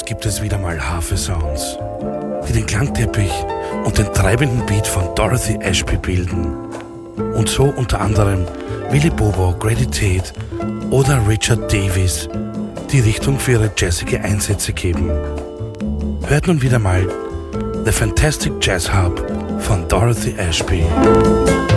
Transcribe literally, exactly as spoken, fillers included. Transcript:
gibt es wieder mal Harfe-Sounds, die den Klangteppich und den treibenden Beat von Dorothy Ashby bilden und so unter anderem Willy Bobo, Grady Tate oder Richard Davies die Richtung für ihre jazzige Einsätze geben. Hört nun wieder mal The Fantastic Jazz Hub von Dorothy Ashby.